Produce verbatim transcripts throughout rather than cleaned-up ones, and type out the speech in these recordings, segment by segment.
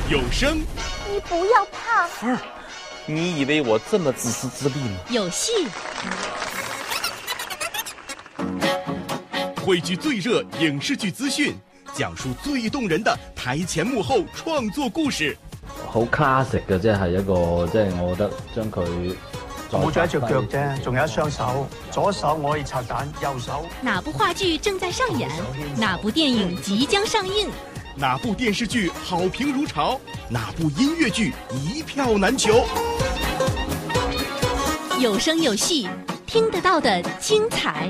有声， 你不要怕。 凤儿，你以为我这么自私自利吗？ 有戏， 汇聚最热影視劇資訊，講述最動人的台前幕後創作故事。 好 classic 嘅，即係一個，即係我覺得將佢冇咗一隻腳啫，仲有一雙手，左手我可以拆彈，右手。 哪部話劇正在上演？哪部電影即將上映？ 哪部電視劇好評如潮？哪部音樂劇一票難求？ 有聲有戲，聽得到的精彩。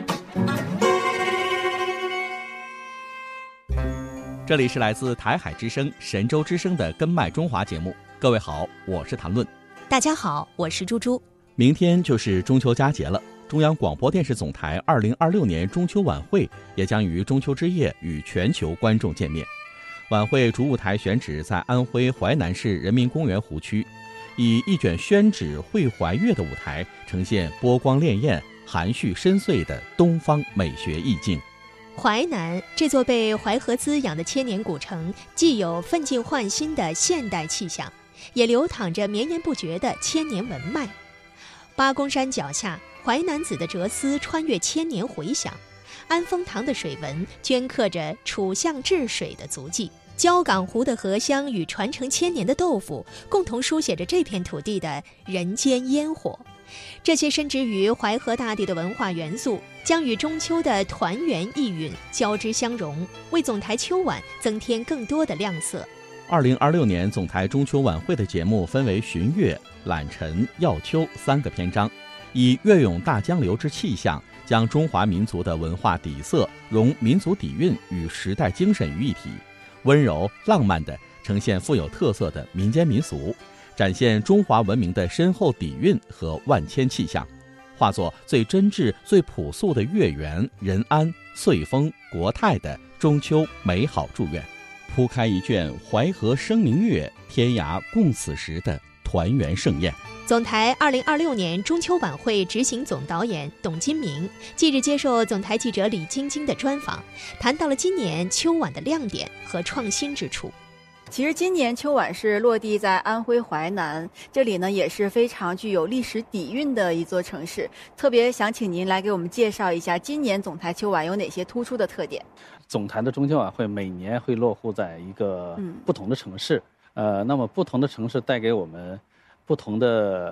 这里是来自台海之声、神州之声的根脉中华节目。各位好，我是谭论。 大家好，我是猪猪。 明天就是中秋佳节了，中央广播电视总台二零二六年中秋晚会也将于中秋之夜与全球观众见面。晚会主舞台选址在安徽淮南市人民公园湖区，以一卷宣纸绘怀月的舞台，呈现波光潋滟、含蓄深邃的东方美学意境。 淮南这座被淮河滋养的千年古城，既有奋进焕新的现代气象，也流淌着绵延不绝的千年文脉。八公山脚下，淮南子的哲思穿越千年回响，安丰堂的水纹镌刻着楚象治水的足迹，焦港湖的荷香与传承千年的豆腐，共同书写着这片土地的人间烟火。这些深植于淮河大地的文化元素，将与中秋的团圆意蕴交织相融，为总台秋晚增添更多的亮色。 二零二六年总台中秋晚会的节目分为寻月、揽晨、耀秋三个篇章，以粤咏大江流之气象，将中华民族的文化底色融民族底蕴与时代精神于一体，温柔浪漫地呈现富有特色的民间民俗，展现中华文明的深厚底蕴和万千气象，化作最真挚最朴素的月圆人安岁丰国泰的中秋美好祝愿，铺开一卷淮河生明月，天涯共此时的团圆盛宴。 总台二零二六年中秋晚会执行总导演董金明近日接受总台记者李晶晶的专访，谈到了今年秋晚的亮点和创新之处。 其实今年秋晚是落地在安徽淮南，这里呢也是非常具有历史底蕴的一座城市，特别想请您来给我们介绍一下今年总台秋晚有哪些突出的特点。 总台的中秋晚会每年会落户在一个不同的城市，嗯、呃，那么不同的城市带给我们不同的